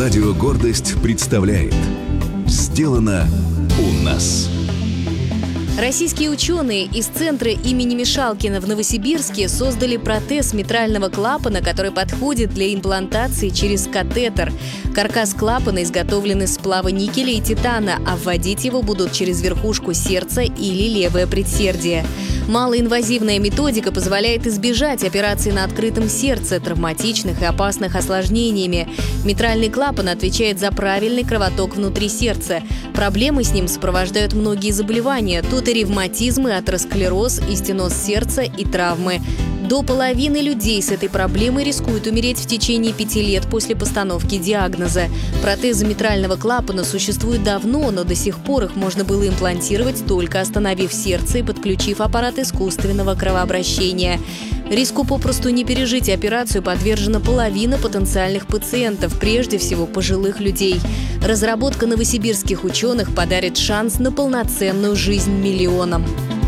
Радио «Гордость» представляет «Сделано у нас». Российские ученые из центра имени Мишалкина в Новосибирске создали протез митрального клапана, который подходит для имплантации через катетер. Каркас клапана изготовлен из сплава никеля и титана, а вводить его будут через верхушку сердца или левое предсердие. Малоинвазивная методика позволяет избежать операций на открытом сердце, травматичных и опасных осложнениями. Митральный клапан отвечает за правильный кровоток внутри сердца. Проблемы с ним сопровождают многие заболевания. Тут и ревматизм, и атеросклероз, и стеноз сердца, и травмы. До половины людей с этой проблемой рискуют умереть в течение 5 лет после постановки диагноза. Протезы митрального клапана существуют давно, но до сих пор их можно было имплантировать, только остановив сердце и подключив аппарат искусственного кровообращения. Риску попросту не пережить операцию подвержена половина потенциальных пациентов, прежде всего пожилых людей. Разработка новосибирских ученых подарит шанс на полноценную жизнь миллионам.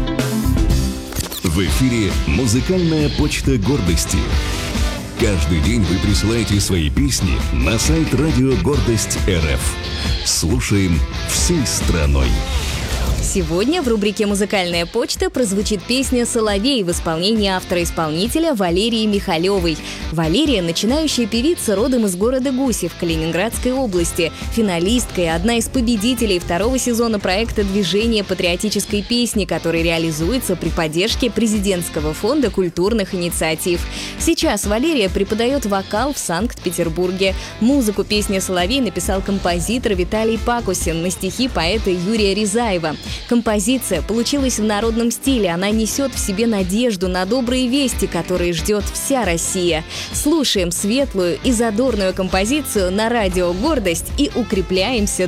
В эфире «Музыкальная почта гордости». Каждый день вы присылаете свои песни на сайт Радио Гордость РФ. Слушаем всей страной. Сегодня в рубрике «Музыкальная почта» прозвучит песня «Соловей» в исполнении автора-исполнителя Валерии Михалевой. Валерия – начинающая певица, родом из города Гусев, Калининградской области, финалистка и одна из победителей 2-го сезона проекта «Движение патриотической песни», который реализуется при поддержке Президентского фонда культурных инициатив. Сейчас Валерия преподает вокал в Санкт-Петербурге. Музыку песни «Соловей» написал композитор Виталий Пакусин на стихи поэта Юрия Рязаева. Композиция получилась в народном стиле. Она несет в себе надежду на добрые вести, которые ждет вся Россия. Слушаем светлую и задорную композицию на радио «Гордость» и укрепляемся